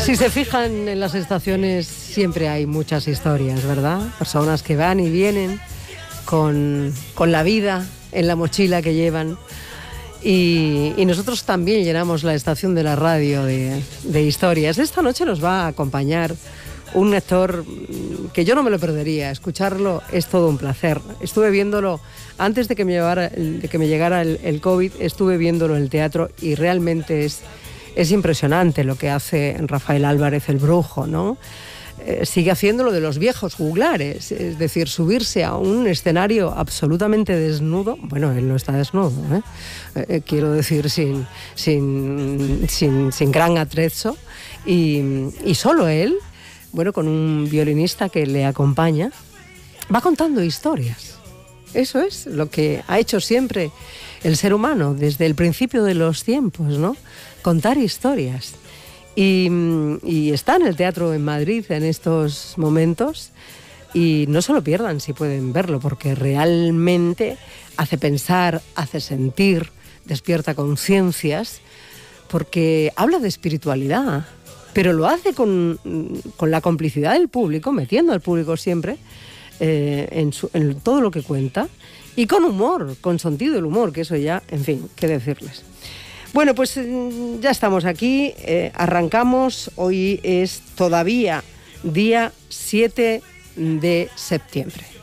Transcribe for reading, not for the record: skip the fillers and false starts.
Si se fijan en las estaciones, siempre hay muchas historias, ¿verdad? Personas que van y vienen con la vida en la mochila que llevan. Y nosotros también llenamos la estación de la radio de historias. Esta noche nos va a acompañar un actor que yo no me lo perdería. Escucharlo es todo un placer. Estuve viéndolo antes de que me llegara el COVID, estuve viéndolo en el teatro y realmente es impresionante lo que hace Rafael Álvarez, el Brujo, ¿no? Sigue haciendo lo de los viejos juglares, es decir, subirse a un escenario absolutamente desnudo. Bueno, él no está desnudo, quiero decir, sin gran atrezo, y solo él, bueno, con un violinista que le acompaña, va contando historias. Eso es lo que ha hecho siempre el ser humano desde el principio de los tiempos, ¿no? Contar historias. Y está en el teatro en Madrid en estos momentos y no se lo pierdan si pueden verlo, porque realmente hace pensar, hace sentir, despierta conciencias, porque habla de espiritualidad, pero lo hace con la complicidad del público, metiendo al público siempre en todo lo que cuenta, y con humor, con sentido del humor, que eso ya, en fin, qué decirles. Bueno, pues ya estamos aquí, arrancamos, hoy es todavía día 7 de septiembre.